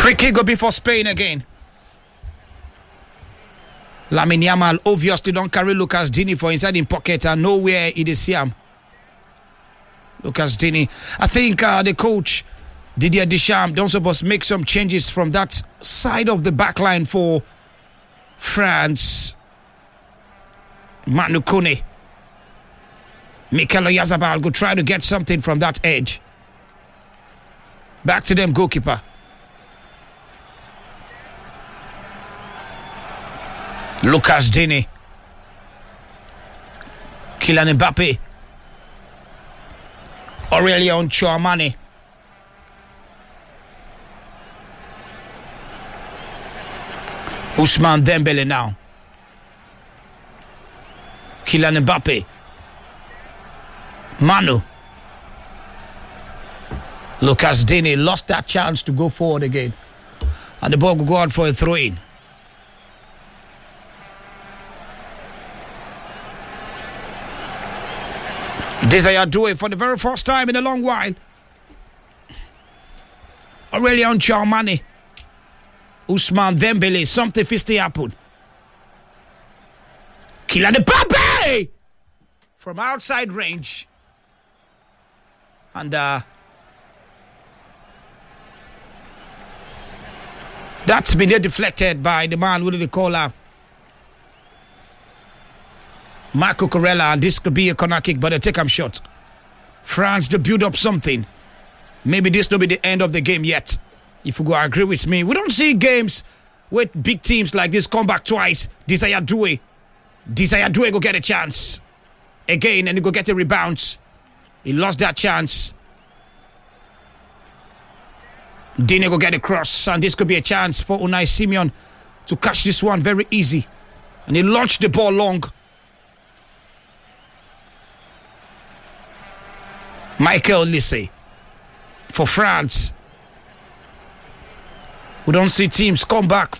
Free kick will be for Spain again. Lamine Yamal obviously don't carry Lucas Digne for inside in pocket and nowhere it is Siam. Lucas Digne. I think the coach Didier Deschamps don't supposed to make some changes from that side of the back line for France. Manu Kone. Mikel Oyarzabal go try to get something from that edge. Back to them, goalkeeper. Lucas Digne. Kylian Mbappe. Aurelien Tchouameni. Ousmane Dembele now. Kylian Mbappe. Manu. Lucas Digne lost that chance to go forward again. And the ball will go out for a throw-in. Desire Doué for the very first time in a long while. Aurelien Tchouameni. Ousmane Dembele. Something fisty happened. Kylian Mbappe! From outside range. And that's been deflected by the man with the caller. Marco Corella, and this could be a corner kick, but a take-up shot. France to build up something. Maybe this will be the end of the game yet. If you go agree with me, we don't see games with big teams like this come back twice. Desire Doué go get a chance again, and he go get a rebound. He lost that chance. Digne go get a cross, and this could be a chance for Unai Simon to catch this one very easy. And he launched the ball long. Michael Olise for France. We don't see teams come back